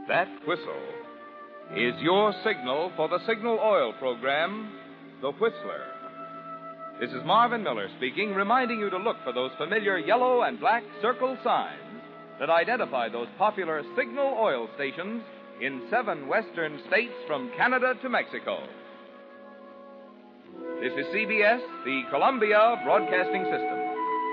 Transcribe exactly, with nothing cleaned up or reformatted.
That whistle is your signal for the Signal Oil program, The Whistler. This is Marvin Miller speaking, reminding you to look for those familiar yellow and black circle signs that identify those popular Signal Oil stations in seven western states from Canada to Mexico. This is C B S, the Columbia Broadcasting System.